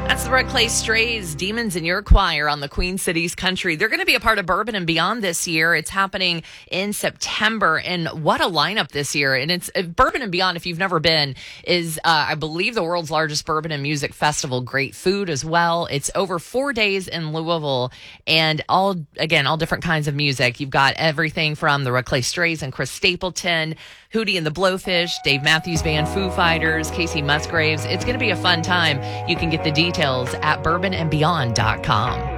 That's the Red Clay Strays, Demons in Your Choir on the Queen Cities Country. They're going to be a part of Bourbon and Beyond this year. It's happening in September, and what a lineup this year. And it's Bourbon and Beyond, if you've never been, is, I believe, the world's largest bourbon and music festival. Great food as well. It's over 4 days in Louisville, and all different kinds of music. You've got everything from the Red Clay Strays and Chris Stapleton, Hootie and the Blowfish, Dave Matthews Band, Foo Fighters, Casey Musgraves. It's going to be a fun time. You can get the details at bourbonandbeyond.com.